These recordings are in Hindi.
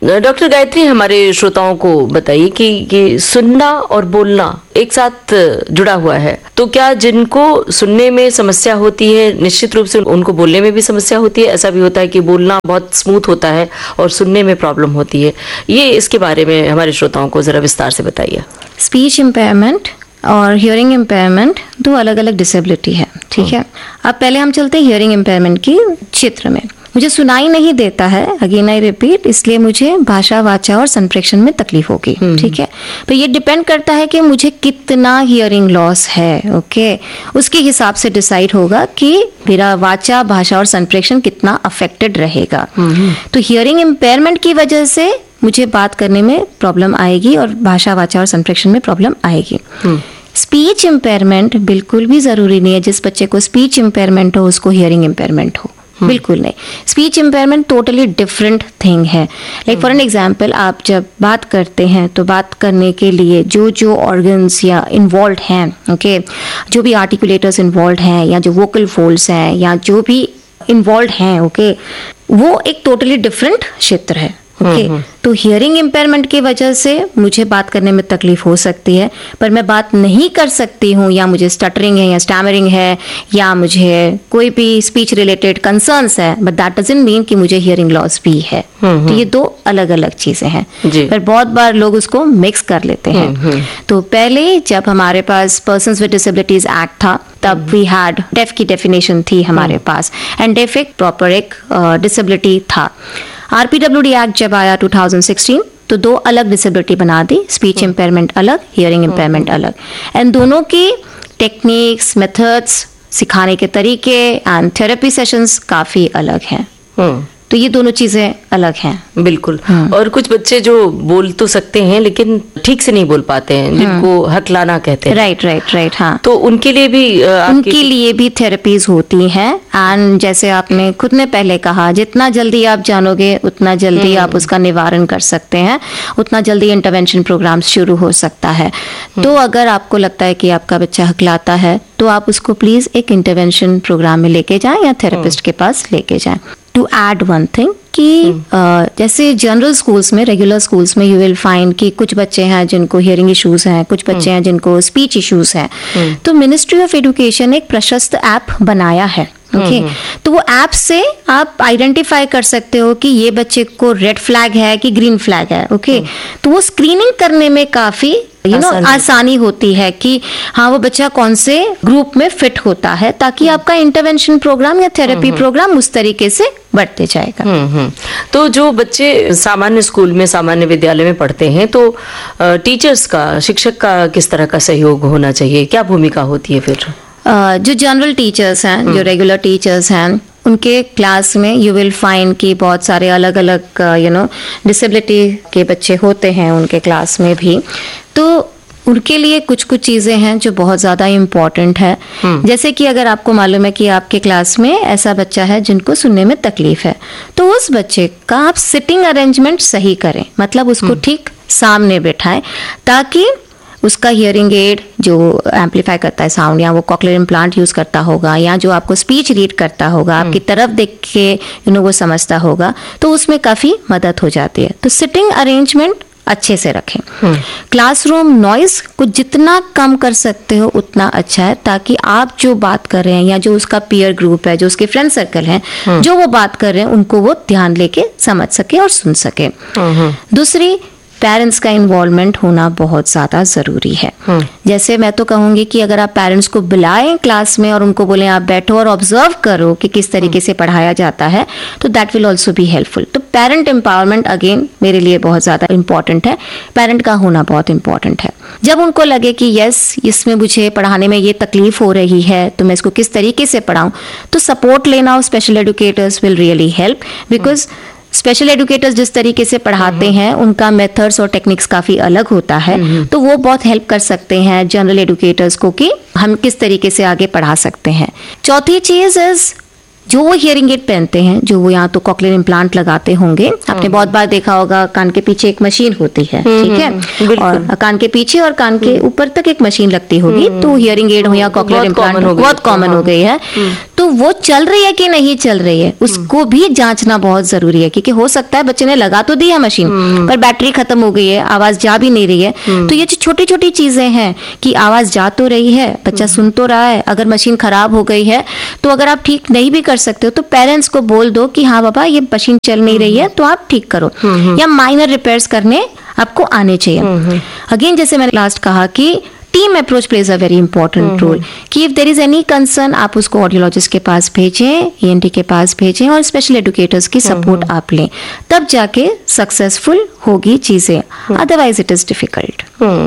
डॉक्टर गायत्री, हमारे श्रोताओं को बताइए कि सुनना और बोलना एक साथ जुड़ा हुआ है, तो क्या जिनको सुनने में समस्या होती है निश्चित रूप से उनको बोलने में भी समस्या होती है? ऐसा भी होता है कि बोलना बहुत स्मूथ होता है और सुनने में प्रॉब्लम होती है? ये इसके बारे में हमारे श्रोताओं को जरा विस्तार से बताइए। स्पीच इम्पेयरमेंट और हियरिंग इम्पेयरमेंट दो अलग अलग डिसेबिलिटी है, ठीक है। अब पहले हम चलते हैं हियरिंग इम्पेयरमेंट की क्षेत्र में। मुझे सुनाई नहीं देता है, अगेन आई रिपीट, इसलिए मुझे भाषा, वाचा और संप्रेषण में तकलीफ होगी, ठीक है। तो ये डिपेंड करता है कि मुझे कितना हियरिंग लॉस है, ओके। उसके हिसाब से डिसाइड होगा कि मेरा वाचा, भाषा और संप्रेषण कितना अफेक्टेड रहेगा। तो हियरिंग इम्पेयरमेंट की वजह से मुझे बात करने में प्रॉब्लम आएगी और भाषा, वाचा और संप्रेषण में प्रॉब्लम आएगी। स्पीच इम्पेयरमेंट बिल्कुल भी जरूरी नहीं है जिस बच्चे को स्पीच इम्पेयरमेंट हो उसको हियरिंग इम्पेयरमेंट हो, बिल्कुल नहीं। Speech impairment totally different thing है। लाइक फॉर एन एग्जाम्पल, आप जब बात करते हैं तो बात करने के लिए जो जो ऑर्गन्स या इन्वॉल्व हैं, ओके, जो भी आर्टिकुलेटर्स इन्वॉल्व हैं या जो वोकल फोल्ड्स हैं या जो भी इन्वॉल्व हैं, ओके, वो एक टोटली डिफरेंट क्षेत्र है, ओके। तो हियरिंग इम्पेयरमेंट की वजह से मुझे बात करने में तकलीफ हो सकती है, पर मैं बात नहीं कर सकती हूँ, या मुझे स्टटरिंग है या स्टैमरिंग है या मुझे कोई भी स्पीच रिलेटेड कंसर्न्स है, बट दैट डजंट मीन कि मुझे हियरिंग लॉस भी है। तो ये दो अलग अलग चीजें हैं, पर बहुत बार लोग उसको मिक्स कर लेते हैं। तो पहले जब हमारे पास पर्सन्स विद डिसेबिलिटीज एक्ट था तब वी हैड डेफ की डेफिनेशन थी हमारे पास, एंड डेफ एक प्रॉपर एक डिसेबिलिटी था। RPWD एक्ट जब आया 2016 तो दो अलग डिसेबिलिटी बना दी, स्पीच इम्पेयरमेंट अलग, हियरिंग इम्पेयरमेंट अलग, एंड दोनों की टेक्निक्स, मेथड्स, सिखाने के तरीके एंड थेरेपी सेशंस काफी अलग हैं। तो ये दोनों चीजें अलग हैं। बिल्कुल। और कुछ बच्चे जो बोल तो सकते हैं लेकिन ठीक से नहीं बोल पाते हैं, जिनको हकलाना कहते हैं। राइट, हाँ। तो उनके लिए भी थेरेपीज होती हैं, एंड जैसे आपने खुद ने पहले कहा, जितना जल्दी आप जानोगे उतना जल्दी आप उसका निवारण कर सकते हैं, उतना जल्दी इंटरवेंशन प्रोग्राम शुरू हो सकता है। तो अगर आपको लगता है कि आपका बच्चा हकलाता है तो आप उसको प्लीज एक इंटरवेंशन प्रोग्राम में लेके जाएं या थेरेपिस्ट के पास लेके जाएं। टू एड वन थिंग कि जैसे जनरल स्कूल्स में, रेगुलर स्कूल्स में यू विल फाइंड कि कुछ बच्चे हैं जिनको हियरिंग इश्यूज हैं, कुछ बच्चे हैं जिनको स्पीच इश्यूज हैं। तो मिनिस्ट्री ऑफ एजुकेशन एक प्रशस्त ऐप बनाया है, ओके। तो वो ऐप से आप आइडेंटिफाई कर सकते हो कि ये बच्चे को रेड फ्लैग है कि ग्रीन फ्लैग है, ओके। तो वो स्क्रीनिंग करने में काफी आसानी होती है कि हाँ वो बच्चा कौन से ग्रुप में फिट होता है, ताकि आपका इंटरवेंशन प्रोग्राम या थेरेपी प्रोग्राम उस तरीके से बढ़ते जाएगा। तो जो बच्चे सामान्य स्कूल में, सामान्य विद्यालय में पढ़ते हैं, तो टीचर्स का, शिक्षक का किस तरह का सहयोग होना चाहिए, क्या भूमिका होती है फिर? जो जनरल टीचर्स हैं, जो रेगुलर टीचर्स हैं, उनके क्लास में यू विल फाइंड कि बहुत सारे अलग अलग डिसेबिलिटी के बच्चे होते हैं उनके क्लास में भी। तो उनके लिए कुछ कुछ चीज़ें हैं जो बहुत ज़्यादा इम्पॉर्टेंट है। जैसे कि अगर आपको मालूम है कि आपके क्लास में ऐसा बच्चा है जिनको सुनने में तकलीफ है, तो उस बच्चे का आप सिटिंग अरेंजमेंट सही करें, मतलब उसको ठीक सामने बैठाएं, ताकि उसका हियरिंग एड जो एम्पलीफाई करता है साउंड, या वो कॉक्लियर इम्प्लांट यूज़ करता होगा, या जो आपको स्पीच रीड करता होगा, आपकी तरफ देख के वो समझता होगा, तो उसमें काफ़ी मदद हो जाती है। तो सिटिंग अरेंजमेंट अच्छे से रखें। क्लासरूम नॉइज को जितना कम कर सकते हो उतना अच्छा है, ताकि आप जो बात कर रहे हैं या जो उसका पीयर ग्रुप है, जो उसके फ्रेंड सर्कल है, जो वो बात कर रहे हैं उनको वो ध्यान लेके समझ सके और सुन सके। दूसरी, पेरेंट्स का इन्वॉल्वमेंट होना बहुत ज़्यादा ज़रूरी है। जैसे मैं तो कहूँगी कि अगर आप पेरेंट्स को बुलाएं क्लास में और उनको बोलें आप बैठो और ऑब्जर्व करो कि किस तरीके से पढ़ाया जाता है, तो that will also be helpful. तो पेरेंट एम्पावरमेंट अगेन मेरे लिए बहुत ज़्यादा इंपॉर्टेंट है, पेरेंट का होना बहुत इंपॉर्टेंट है। जब उनको लगे कि यस इसमें मुझे पढ़ाने में ये तकलीफ हो रही है, तो मैं इसको किस तरीके से पढ़ाऊँ, तो सपोर्ट लेना और special educators will really help, because special educators जिस तरीके से पढ़ाते हैं उनका मेथड्स और टेक्निक्स काफ़ी अलग होता है, तो वो बहुत हेल्प कर सकते हैं जनरल एजुकेटर्स को कि हम किस तरीके से आगे पढ़ा सकते हैं। चौथी चीज़ इज जो वो हियरिंग एड पहनते हैं, जो वो यहाँ तो कॉक्लियर इम्प्लांट लगाते होंगे, आपने बहुत बार देखा होगा कान के पीछे एक मशीन होती है, ठीक है, और कान के पीछे और कान के ऊपर तक एक मशीन लगती होगी, तो हियरिंग एड हो या कॉक्लियर इम्प्लांट बहुत कॉमन हो गई है। तो वो चल रही है कि नहीं चल रही है, उसको भी जांचना बहुत जरूरी है, क्योंकि हो सकता है बच्चे ने लगा तो दी है मशीन पर बैटरी खत्म हो गई है, आवाज जा भी नहीं रही है। तो ये छोटी छोटी चीजें हैं कि आवाज जा तो रही है, बच्चा सुन तो रहा है, अगर मशीन खराब हो गई है तो अगर आप ठीक नहीं भी कर सकते हो तो पेरेंट्स को बोल दो कि हाँ बाबा ये मशीन चल नहीं रही है तो आप ठीक करो, या माइनर रिपेयर्स करने आपको आने चाहिए। अगेन जैसे मैंने लास्ट कहा कि team approach plays a very important role, कि if there is any concern आप उसको ऑडियोलॉजिस्ट के पास भेजें, ENT के पास भेजें और स्पेशल एजुकेटर्स की सपोर्ट आप लें, तब जाके सक्सेसफुल होगी चीजें, अदरवाइज इट इज डिफिकल्ट।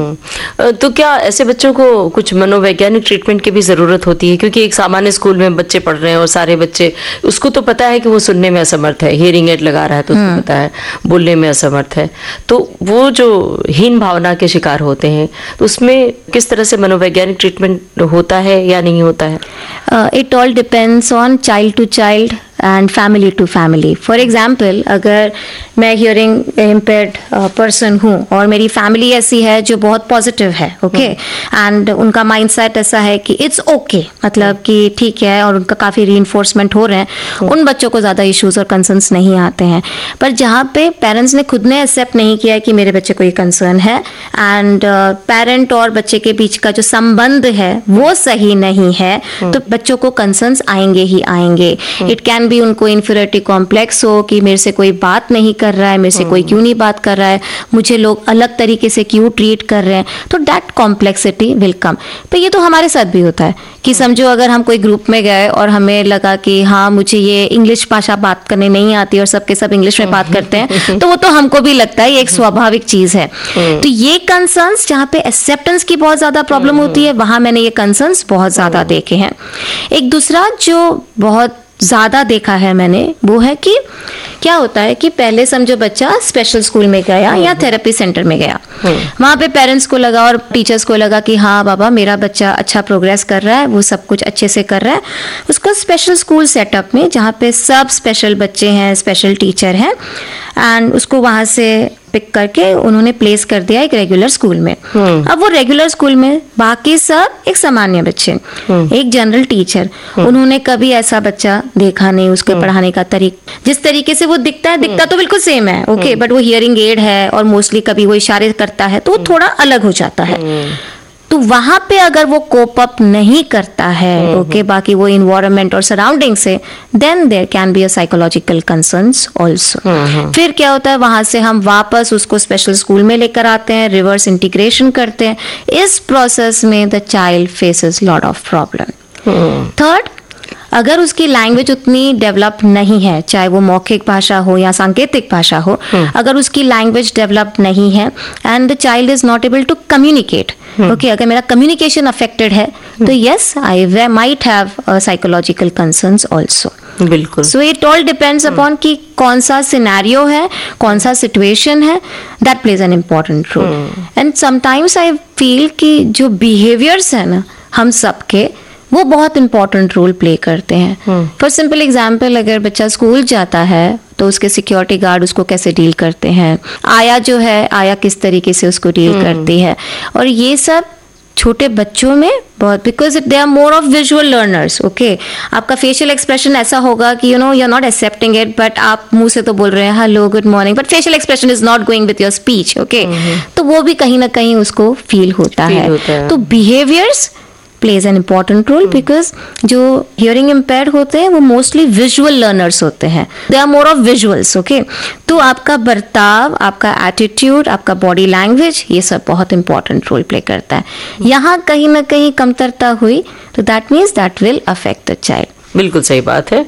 तो क्या ऐसे बच्चों को कुछ मनोवैज्ञानिक ट्रीटमेंट की भी जरूरत होती है? क्योंकि एक सामान्य स्कूल में बच्चे पढ़ रहे हैं और सारे बच्चे, उसको तो पता है कि वो सुनने में असमर्थ है, हियरिंग एड लगा रहा है तो उसको पता है बोलने में असमर्थ है, तो वो जो हीन भावना के शिकार होते हैं तो उसमें किस तरह से मनोवैज्ञानिक ट्रीटमेंट होता है या नहीं होता है? It all depends on child to child and family to family. For example, अगर मैं हियरिंग इम्पेयर्ड पर्सन हूँ और मेरी फैमिली ऐसी है जो बहुत पॉजिटिव है, ओके, एंड उनका माइंडसेट ऐसा है कि इट्स ओके, मतलब कि ठीक है, और उनका काफ़ी रीइंफोर्समेंट हो रहे हैं, उन बच्चों को ज़्यादा इश्यूज और कंसर्न्स नहीं आते हैं। पर जहाँ पे पेरेंट्स ने खुद ने एक्सेप्ट नहीं किया कि मेरे बच्चे को ये कंसर्न है, एंड पेरेंट और बच्चे के बीच का जो संबंध है वो सही नहीं है, तो बच्चों को कंसर्न्स आएंगे ही आएंगे। इट कैन भी उनको इन्फीरियरिटी कॉम्प्लेक्स हो कि मेरे से कोई बात नहीं कर रहा है, मेरे से कोई क्यों नहीं बात कर रहा है, मुझे लोग अलग तरीके से क्यों ट्रीट कर रहे हैं, तो दैट कॉम्प्लेक्सिटी विल कम। तो ये तो हमारे साथ भी होता है कि समझो अगर हम कोई ग्रुप में गए और हमें लगा कि हाँ मुझे ये इंग्लिश भाषा बात करने नहीं आती और सबके सब इंग्लिश में बात करते हैं, तो वो तो हमको भी लगता है ये एक स्वाभाविक चीज है। तो ये कंसर्न्स जहाँ पे एक्सेप्टेंस की बहुत ज्यादा प्रॉब्लम होती है, वहां मैंने ये कंसर्न्स बहुत ज्यादा देखे हैं। एक दूसरा जो बहुत ज्यादा देखा है मैंने, वो है कि क्या होता है कि पहले समझो बच्चा स्पेशल स्कूल में गया या थेरेपी सेंटर में गया, वहां पे पेरेंट्स को लगा और टीचर्स को लगा कि हाँ बाबा मेरा बच्चा अच्छा प्रोग्रेस कर रहा है, वो सब कुछ अच्छे से कर रहा है, उसको स्पेशल स्कूल सेटअप में जहाँ पे सब स्पेशल बच्चे हैं, स्पेशल टीचर हैं, एंड उसको वहां से पिक करके उन्होंने प्लेस कर दिया एक रेगुलर स्कूल में। अब वो रेगुलर स्कूल में बाकी सब एक सामान्य बच्चे, एक जनरल टीचर, उन्होंने कभी ऐसा बच्चा देखा नहीं, उसके पढ़ाने का जिस तरीके से वो दिखता तो बिल्कुल सेम है, ओके, बट वो हियरिंग एड है और मोस्टली कभी वो इशारे करता है तो वो थोड़ा अलग हो जाता है। तो वहां पे अगर वो कोप अप नहीं करता है, ओके, बाकी वो इन्वायरमेंट और सराउंडिंग से, then there can be a psychological concerns also. फिर क्या होता है, वहां से हम वापस उसको स्पेशल स्कूल में लेकर आते हैं, रिवर्स इंटीग्रेशन करते हैं। इस प्रोसेस में the child faces lot of problem. Third, अगर उसकी लैंग्वेज उतनी डेवलप नहीं है, चाहे वो मौखिक भाषा हो या सांकेतिक भाषा हो, अगर उसकी लैंग्वेज डेवलप नहीं है and the child is not able to communicate, okay, अगर मेरा कम्युनिकेशन अफेक्टेड है तो yes I might have psychological concerns also. बिल्कुल। So it all depends upon कि कौन सा सिनेरियो है, कौन सा सिचुएशन है, that plays an important role. And sometimes I feel कि जो बिहेवियर्स है ना हम सबके, वो बहुत इंपॉर्टेंट रोल प्ले करते हैं। फॉर सिंपल एग्जाम्पल, अगर बच्चा स्कूल जाता है तो उसके सिक्योरिटी गार्ड उसको कैसे डील करते हैं, आया जो है आया किस तरीके से उसको डील करती है, और ये सब छोटे बच्चों में बहुत, because they are more of visual learners, okay. आपका फेशियल एक्सप्रेशन ऐसा होगा कि you know you are not accepting it, but आप मुंह से तो बोल रहे हैं hello good morning, but facial expression is not going with your speech, okay. तो वो भी कहीं ना कहीं उसको फील होता है। तो behaviours plays an important role because जो hearing impaired होते हैं वो mostly visual learners होते हैं, they are more of visuals, okay? तो आपका बर्ताव, आपका attitude, आपका body language, ये सब बहुत important role play करता है। यहाँ कहीं ना कहीं कमतरता हुई तो that means that will affect the child। बिल्कुल सही बात है।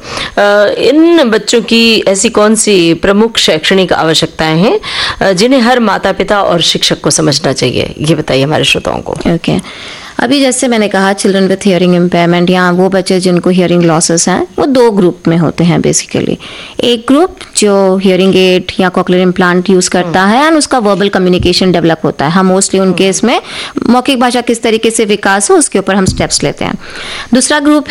इन बच्चों की ऐसी कौन सी प्रमुख शैक्षणिक आवश्यकताएं हैं जिन्हें हर माता पिता और शिक्षक को समझना चाहिए, ये बताइए हमारे श्रोताओं को। ओके, अभी जैसे मैंने कहा चिल्ड्रन विथ हियरिंग इम्पेयरमेंट या वो बच्चे जिनको हियरिंग लॉसेस हैं, वो दो ग्रुप में होते हैं बेसिकली। एक ग्रुप जो हियरिंग एड या कॉक्लियर इम्प्लांट यूज करता है एंड उसका वर्बल कम्युनिकेशन डेवलप होता है, हम मोस्टली उन केस में मौखिक भाषा किस तरीके से विकास हो उसके ऊपर हम स्टेप्स लेते हैं। दूसरा ग्रुप है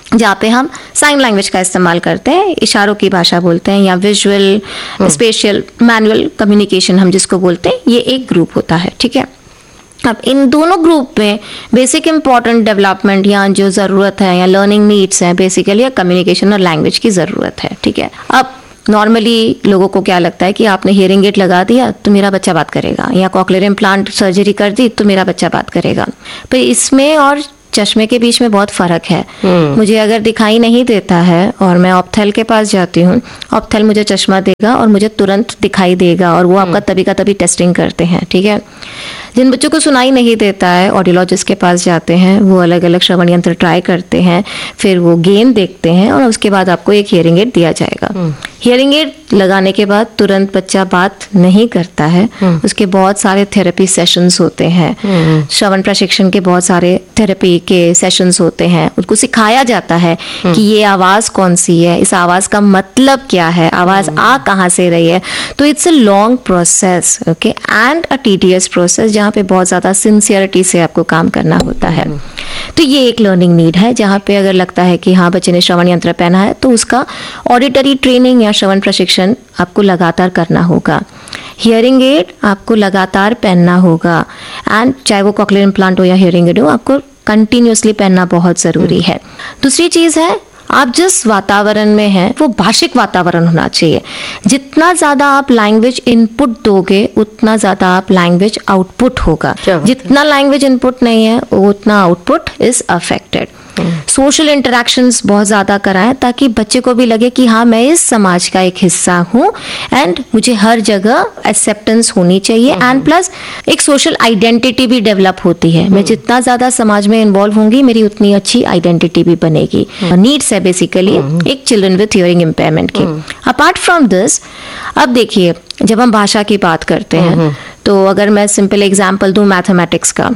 जहाँ पे हम साइन लैंग्वेज का इस्तेमाल करते हैं, इशारों की भाषा बोलते हैं, या विजुअल स्पेशियल मैनुअल कम्युनिकेशन हम जिसको बोलते हैं, ये एक ग्रुप होता है, ठीक है। अब इन दोनों ग्रुप में बेसिक इंपॉर्टेंट डेवलपमेंट या जो ज़रूरत है या लर्निंग नीड्स हैं बेसिकली या कम्युनिकेशन और लैंग्वेज की ज़रूरत है, ठीक है। अब नॉर्मली लोगों को क्या लगता है कि आपने हियरिंग एड लगा दिया तो मेरा बच्चा बात करेगा, या कॉक्लियर इम्प्लांट सर्जरी कर दी तो मेरा बच्चा बात करेगा। पर इसमें और चश्मे के बीच में बहुत फर्क है। मुझे अगर दिखाई नहीं देता है और मैं ऑप्थेल के पास जाती हूँ, ऑप्थेल मुझे चश्मा देगा और मुझे तुरंत दिखाई देगा, और वो आपका तभी का तभी टेस्टिंग करते हैं, ठीक है। जिन बच्चों को सुनाई नहीं देता है, ऑडियोलॉजिस्ट के पास जाते हैं, वो अलग अलग श्रवण यंत्र ट्राई करते हैं, फिर वो गेन देखते हैं और उसके बाद आपको एक हियरिंग एड दिया जाएगा। हियरिंग एड लगाने के बाद तुरंत बच्चा बात नहीं करता है, उसके बहुत सारे थेरेपी सेशंस होते हैं, श्रवण प्रशिक्षण के बहुत सारे थेरेपी के सेशंस होते हैं। उसको सिखाया जाता है कि ये आवाज कौन सी है, इस आवाज का मतलब क्या है, आवाज आ कहाँ से रही है। तो it's a long process, okay, and a tedious process, जहाँ पे बहुत ज्यादा सिंसियरिटी से आपको काम करना होता है। तो ये एक लर्निंग नीड है, जहाँ पे अगर लगता है कि हाँ बच्चे ने श्रवण यंत्र पहना है तो उसका ऑडिटरी ट्रेनिंग या श्रवण प्रशिक्षण आपको लगातार करना होगा। हियरिंग एड आपको लगातार पहनना होगा, एंड चाहे वो कॉक्लियर इम्प्लांट हो या हियरिंग एड हो, आपको कंटिन्यूसली पहनना बहुत ज़रूरी है। दूसरी चीज़ है, आप जिस वातावरण में हैं वो भाषिक वातावरण होना चाहिए। जितना ज़्यादा आप लैंग्वेज इनपुट दोगे उतना ज़्यादा आप लैंग्वेज आउटपुट होगा। जितना लैंग्वेज इनपुट नहीं है उतना output is affected. Social interactions बहुत ज़्यादा कराएं ताकि बच्चे को भी लगे कि हाँ मैं इस समाज का एक हिस्सा हूँ, एंड मुझे हर जगह एक्सेप्टेंस होनी चाहिए, एंड प्लस एक सोशल आइडेंटिटी भी डेवलप होती है। मैं जितना ज़्यादा समाज में इन्वॉल्व होंगी मेरी उतनी अच्छी आइडेंटिटी भी बनेगी। नीड्स है बेसिकली एक चिल्ड्रन विथ हियरिंग इम्पेयरमेंट की। अपार्ट फ्रॉम दिस, अब देखिए जब हम भाषा की बात करते हैं तो अगर मैं सिंपल एग्जाम्पल दूं मैथमेटिक्स का,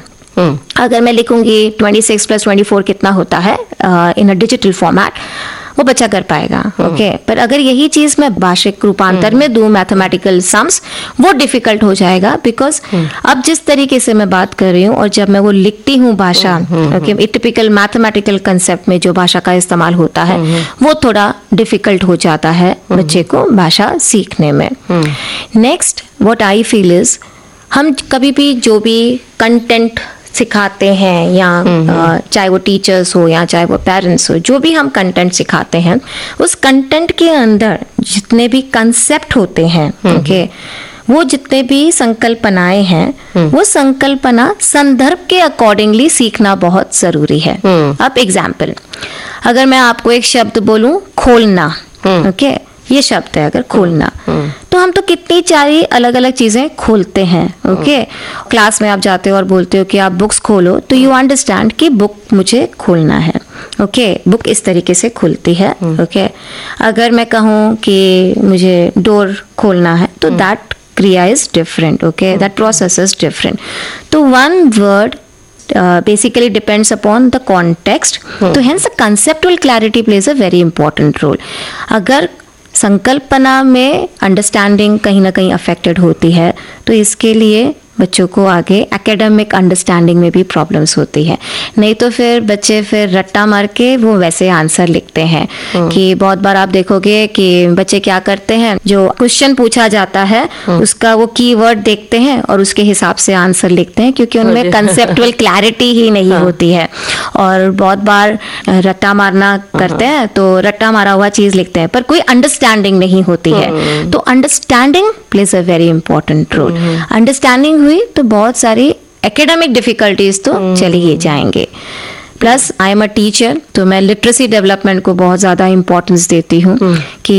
अगर मैं लिखूंगी 26 + 24 कितना होता है इन अ डिजिटल फॉर्मेट, वो बच्चा कर पाएगा, ओके। पर अगर यही चीज मैं भाषिक रूपांतर में दूं मैथमेटिकल सम्स, वो डिफिकल्ट हो जाएगा, बिकॉज अब जिस तरीके से मैं बात कर रही हूँ और जब मैं वो लिखती हूँ भाषा, ओके, टिपिकल मैथमेटिकल कंसेप्ट में जो भाषा का इस्तेमाल होता है वो थोड़ा डिफिकल्ट हो जाता है बच्चे को भाषा सीखने में। Next what I feel is, हम कभी भी जो भी कंटेंट सिखाते हैं, या चाहे वो टीचर्स हो या चाहे वो पेरेंट्स हो, जो भी हम कंटेंट सिखाते हैं उस कंटेंट के अंदर जितने भी कंसेप्ट होते हैं, ओके, वो जितने भी संकल्पनाएं हैं वो संकल्पना संदर्भ के अकॉर्डिंगली सीखना बहुत जरूरी है। अब एग्जाम्पल, अगर मैं आपको एक शब्द बोलूं खोलना, ओके, ये शब्द है अगर खोलना, तो हम तो कितनी सारी अलग अलग चीजें खोलते हैं, ओके। क्लास में आप जाते हो और बोलते हो कि आप बुक्स खोलो, तो यू अंडरस्टैंड कि बुक मुझे खोलना है, ओके, बुक इस तरीके से खुलती है, ओके। अगर मैं कहूँ कि मुझे डोर खोलना है तो दैट क्रिया is different, okay, that process is different. तो one word basically depends upon the context, तो hence the conceptual clarity plays a very important role. अगर संकल्पना में अंडरस्टैंडिंग कहीं ना कहीं अफेक्टेड होती है तो इसके लिए बच्चों को आगे एकेडमिक अंडरस्टैंडिंग में भी प्रॉब्लम्स होती है। नहीं तो फिर बच्चे फिर रट्टा मार के वो वैसे आंसर लिखते हैं कि बहुत बार आप देखोगे कि बच्चे क्या करते हैं, जो क्वेश्चन पूछा जाता है उसका वो कीवर्ड देखते हैं और उसके हिसाब से आंसर लिखते हैं, क्योंकि उनमें कंसेप्चुअल क्लैरिटी ही नहीं होती है। और बहुत बार रट्टा मारना करते हैं तो रट्टा मारा हुआ चीज लिखते हैं पर कोई अंडरस्टैंडिंग नहीं होती है। तो understanding plays a very important role. Understanding हुई तो बहुत सारी एकेडमिक डिफिकल्टीज तो चली ही जाएंगे। Plus I am a teacher, तो मैं लिटरेसी डेवलपमेंट को बहुत ज़्यादा इम्पोर्टेंस देती हूँ कि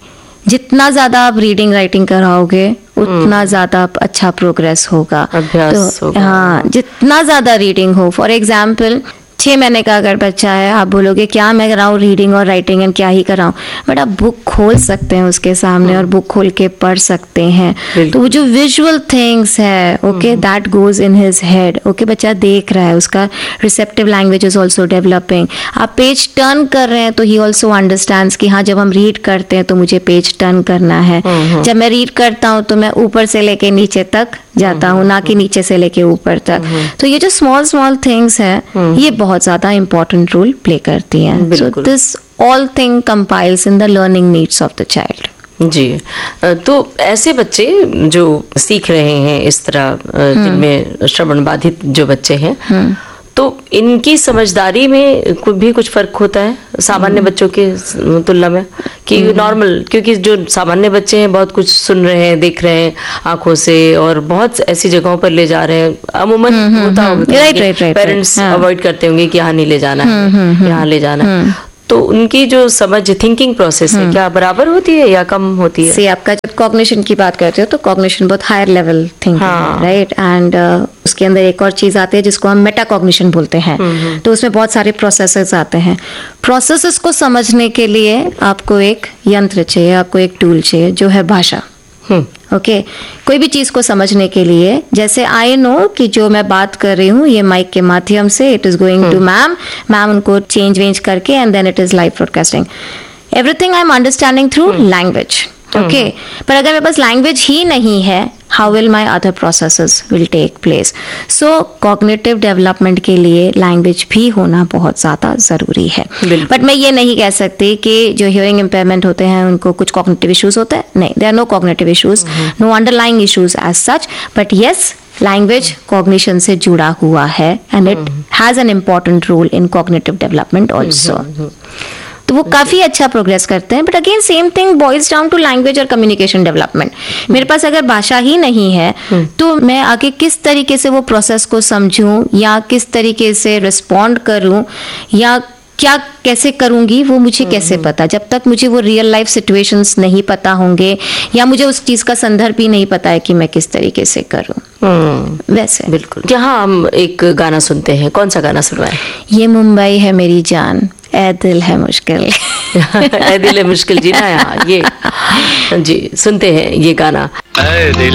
जितना ज़्यादा आप रीडिंग राइटिंग कराओगे उतना ज़्यादा अच्छा प्रोग्रेस होगा, अभ्यास तो होगा। हाँ, जितना ज़्यादा रीडिंग हो, फॉर एग्जाम्पल 6 महीने का अगर बच्चा है, आप बोलोगे क्या मैं कराऊँ रीडिंग और राइटिंग एंड क्या ही कराऊँ, बट आप बुक खोल सकते हैं उसके सामने और बुक खोल के पढ़ सकते हैं। तो वो जो विजुअल थिंग्स है, okay, that goes in his head, okay, बच्चा देख रहा है, उसका receptive language is also developing. आप पेज टर्न कर रहे हैं तो ही ऑल्सो अंडरस्टैंड्स कि हाँ जब हम रीड करते हैं तो मुझे पेज टर्न करना है। जब मैं रीड करता हूँ तो मैं ऊपर से लेके नीचे तक जाता हूँ, ना कि नीचे से लेके ऊपर तक। तो ये जो स्मॉल स्मॉल थिंग्स है ये बहुत बहुत ज़्यादा इम्पोर्टेंट रोल प्ले करती हैं. So this all thing compiles in the learning needs of the child. जी. तो ऐसे बच्चे जो सीख रहे हैं इस तरह, जिनमें श्रवण बाधित जो बच्चे हैं, तो इनकी समझदारी में भी कुछ फर्क होता है सामान्य बच्चों के तुलना में, कि नॉर्मल, क्योंकि जो सामान्य बच्चे हैं बहुत कुछ सुन रहे हैं, देख रहे हैं आंखों से, और बहुत ऐसी जगहों पर ले जा रहे हैं. अमूमन होता होगा, पेरेंट्स अवॉइड करते होंगे कि यहाँ नहीं ले जाना है, यहाँ ले जाना है. तो उनकी जो समझ, थिंकिंग प्रोसेस है, क्या बराबर होती है या कम होती है? आपका जब कॉग्निशन की बात करते हो तो कॉग्निशन बहुत हायर लेवल थिंकिंग है, राइट. एंड उसके अंदर एक और चीज आती है जिसको हम मेटा कॉग्निशन बोलते हैं. तो उसमें बहुत सारे प्रोसेसेस आते हैं. प्रोसेसेस को समझने के लिए आपको एक यंत्र चाहिए, आपको एक टूल चाहिए, जो है भाषा. ओके. कोई भी चीज को समझने के लिए, जैसे आई नो कि जो मैं बात कर रही हूँ ये माइक के माध्यम से it is going to ma'am उनको चेंज वेंज करके and then it is live broadcasting. Everything I am understanding through language. Okay. पर अगर मेरे पास लैंग्वेज ही नहीं है, how will my other processes will take place. So cognitive development के लिए लैंग्वेज भी होना बहुत ज़्यादा ज़रूरी है. बट मैं ये नहीं कह सकती कि जो हियरिंग इम्पेयरमेंट होते हैं उनको कुछ कॉग्निटिव इश्यूज होते हैं. नहीं, there are no cognitive issues, no underlying issues as such. But yes, language cognition से जुड़ा हुआ है and it has an important role in cognitive development also. तो वो काफी अच्छा प्रोग्रेस करते हैं. But again same thing boils down to language और कम्युनिकेशन डेवलपमेंट. मेरे पास अगर भाषा ही नहीं है तो मैं आगे किस तरीके से वो प्रोसेस को समझूं, या किस तरीके से रिस्पॉन्ड करूं, या क्या कैसे करूंगी, वो मुझे कैसे पता, जब तक मुझे वो रियल लाइफ सिचुएशंस नहीं पता होंगे, या मुझे उस चीज का संदर्भ भी नहीं पता है कि मैं किस तरीके से करूं. वैसे बिल्कुल. यहाँ हम एक गाना सुनते हैं. कौन सा गाना सुनवाएं? ये मुंबई है मेरी जान, ए दिल है मुश्किल. ए दिल है मुश्किल जीना. यहाँ ये जी सुनते हैं ये गाना.